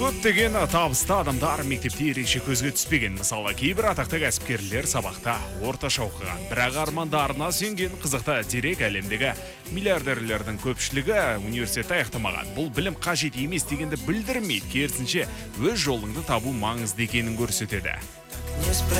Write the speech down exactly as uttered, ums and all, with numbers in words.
Көптеген табысты адамдар мектепте ерекше көзге түспеген. Мысалы, кейбір атақты кәсіпкерлер сабақта орташа оқыған, бірақ армандарына сенген. Қызықты дерек: әлемдегі миллиардерлердің көпшілігі университетті аяқтамаған. Бұл білім қажет емес дегенді білдірмейді, керісінше өз жолыңды табу маңызды екенін көрсетеді.